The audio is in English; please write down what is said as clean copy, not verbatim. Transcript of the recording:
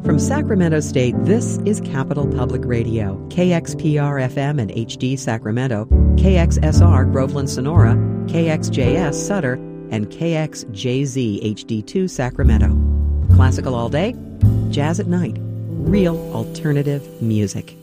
From Sacramento State, this is Capital Public Radio, KXPR-FM and HD Sacramento, KXSR Groveland Sonora, KXJS Sutter, and KXJZ HD2 Sacramento. Classical all day, jazz at night, real alternative music.